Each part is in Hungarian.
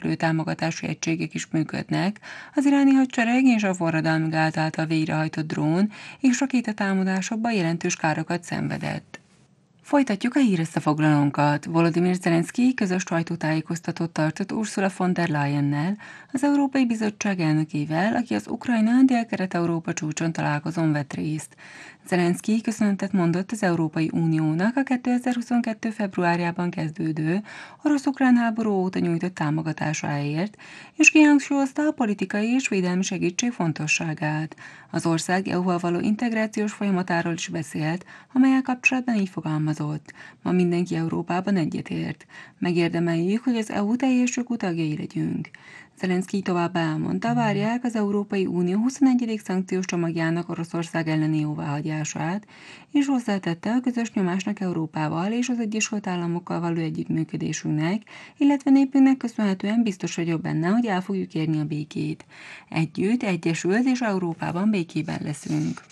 megfelelő támogatási egységek is működnek, az iráni hadsereg és a forradalmi gáz által végrehajtott drón és rakétatámadásokban jelentős károkat szenvedett. Folytatjuk a hírösszefoglalónkat. Volodymyr Zelenszky közös sajtótájékoztatót tartott Ursula von der Leyennel, az Európai Bizottság elnökével, aki az Ukrajna Dél-Kelet-Európa csúcson találkozón vett részt. Zelenszky köszönetet mondott az Európai Uniónak a 2022. februárjában kezdődő orosz-ukrán háború óta nyújtott támogatásáért, és kihangsúlyozta a politikai és védelmi segítség fontosságát. Az ország EU-val való integrációs folyamatáról is beszélt, amellyel kapcsolatban így fogalmazott: ma mindenki Európában egyetért. Megérdemeljük, hogy az EU teljes jogú tagjai legyünk. Zelenszky továbbá elmondta, várják az Európai Unió 21. szankciós csomagjának Oroszország elleni jóváhagyását, és hozzátette, a közös nyomásnak Európával és az Egyesült Államokkal való együttműködésünknek, illetve népünknek köszönhetően biztos vagyok benne, hogy el fogjuk érni a békét. Együtt, egyesült és Európában békében leszünk.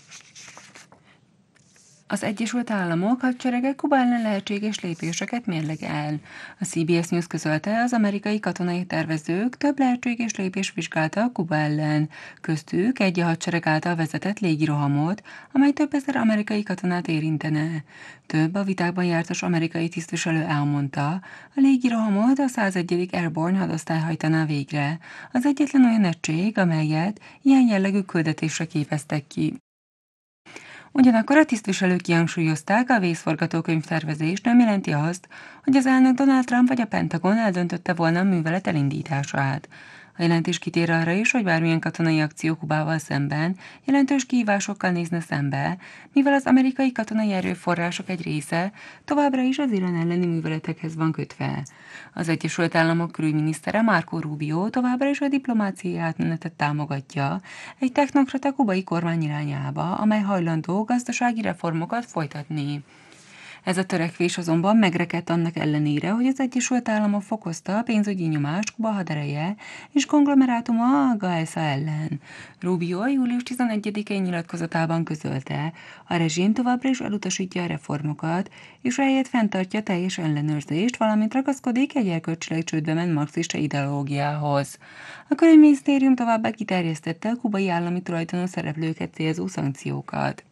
Az Egyesült Államok hadserege Kuba ellen lehetséges lépéseket mérlegel. A CBS News közölte, az amerikai katonai tervezők több lehetséges lépést vizsgáltak Kuba ellen. Köztük egy a hadsereg által vezetett légirohamot, amely több ezer amerikai katonát érintene. Több a vitákban jártas amerikai tisztviselő elmondta, a légirohamot a 101. Airborne hadosztály hajtaná végre, az egyetlen olyan egység, amelyet ilyen jellegű küldetésre képeztek ki. Ugyanakkor a tisztviselők kihangsúlyozták, a vészforgatókönyv tervezés nem jelenti azt, hogy az elnök Donald Trump vagy a Pentagon eldöntötte volna a művelet elindítását. A jelentés kitér arra is, hogy bármilyen katonai akció Kubával szemben jelentős kihívásokkal nézne szembe, mivel az amerikai katonai erőforrások egy része továbbra is az Irán elleni műveletekhez van kötve. Az Egyesült Államok külügyminisztere Marco Rubio továbbra is a diplomáciai átmenetet támogatja egy technokrata kubai kormány irányába, amely hajlandó gazdasági reformokat folytatni. Ez a törekvés azonban megrekedt annak ellenére, hogy az Egyesült Államok fokozta a pénzügyi nyomást Kuba hadereje és konglomerátuma a GAESA ellen. Rubio július 11-én nyilatkozatában közölte, a rezsim továbbra is elutasítja a reformokat, és ehelyett fenntartja teljes ellenőrzést, valamint ragaszkodik egy erkölcsileg csődbe ment marxista ideológiához. A külügyminisztérium továbbá kiterjesztette a kubai állami tulajdonú szereplőket célzó szankciókat.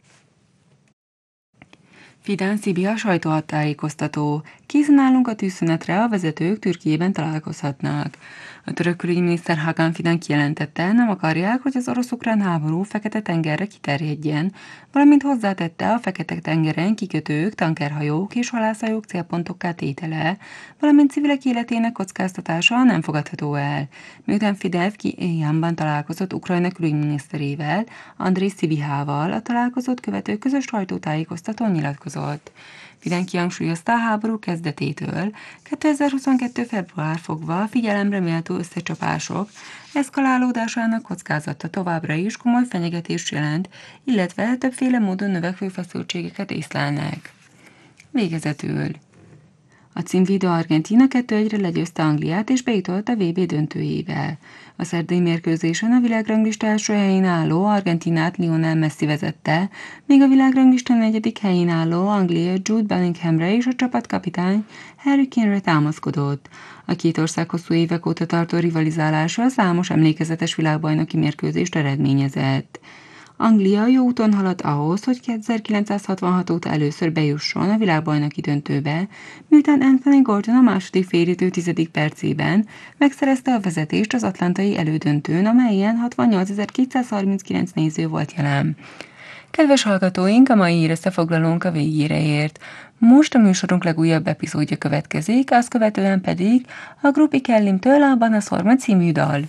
Fidan Szibia sajtótájékoztató. Készen állunk a tűzszünetre, a vezetők Türkiében találkozhatnak. A török külügyminiszter Hakan Fidan kijelentette, nem akarják, hogy az orosz-ukrán háború Fekete-tengerre kiterjedjen, valamint hozzátette, a Fekete-tengeren kikötők, tankerhajók és halászhajók célpontokká tétele, valamint civilek életének kockáztatása nem fogadható el. Miután Fidan Kijevben találkozott Ukrajna külügyminiszterével, Andrej Szibihával, a találkozót követő közös sajtótájékoztatón nyilatkozott. Fidan kihangsúlyozta, a háború kezdetétől 2022. február fogva figyelemre méltó összecsapások eszkalálódásának kockázata továbbra is komoly fenyegetést jelent, illetve többféle módon növekvő feszültségeket észlelnek. Végezetül. A címvédő Argentína 2-1-re legyőzte Angliát és bejutott a VB döntőjébe. A szerdai mérkőzésen a világranglista első helyén álló Argentinát Lionel Messi vezette, míg a világranglista 4. helyén álló Anglia Jude Bellinghamre és a csapatkapitány Harry Kane-re támaszkodott. A két ország hosszú évek óta tartó rivalizálása számos emlékezetes világbajnoki mérkőzést eredményezett. Anglia jó úton haladt ahhoz, hogy 1966 óta először bejusson a világbajnoki döntőbe, miután Anthony Gordon a második félidő 10. percében megszerezte a vezetést az atlantai elődöntőn, amelyen 68.239 néző volt jelen. Kedves hallgatóink, a mai hírösszefoglalónk a végére ért. Most a műsorunk legújabb epizódja következik, azt követően pedig a Grupi Kellimtől a Banaszorma című dal.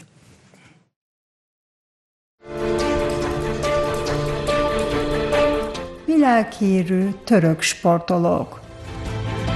Világhírű török sportolók.